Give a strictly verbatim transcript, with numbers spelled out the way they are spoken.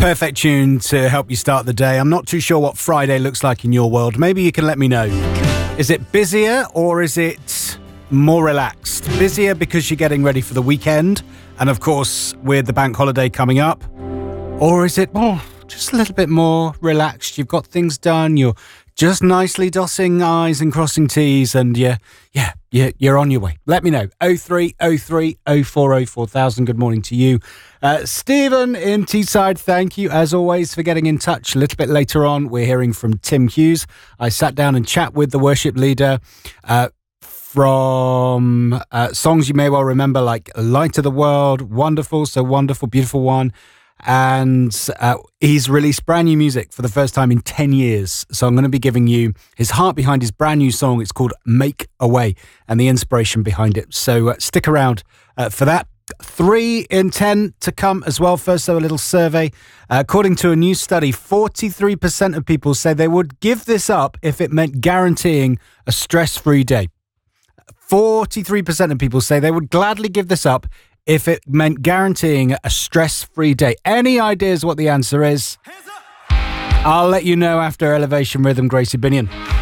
perfect tune to help you start the day. I'm not too sure what Friday looks like in your world. Maybe you can let me know. Is it busier or is it more relaxed? Busier because you're getting ready for the weekend, and of course with the bank holiday coming up. Or is it oh, just a little bit more relaxed? You've got things done, you're just nicely dotting I's and crossing T's, and yeah, yeah, yeah, you're on your way. Let me know. oh three oh three oh four oh four thousand. Good morning to you. Uh, Stephen in Teesside, thank you as always for getting in touch. A little bit later on, we're hearing from Tim Hughes. I sat down and chat with the worship leader uh, from uh, songs you may well remember, like Light of the World, Wonderful, So Wonderful, Beautiful One. And uh, he's released brand new music for the first time in ten years. So I'm going to be giving you his heart behind his brand new song. It's called Make a Way, and the inspiration behind it. So uh, stick around uh, for that. Three in ten to come as well. First, though, a little survey. Uh, according to a new study, forty-three percent of people say they would give this up if it meant guaranteeing a stress-free day. forty-three percent of people say they would gladly give this up if it meant guaranteeing a stress-free day. Any ideas what the answer is? I'll let you know after Elevation Rhythm, Gracie Binion.